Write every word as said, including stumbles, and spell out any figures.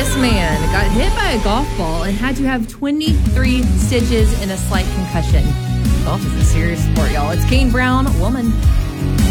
This man got hit by a golf ball and had to have twenty-three stitches and a slight concussion. Golf is a serious sport, y'all. It's Kane Brown, woman.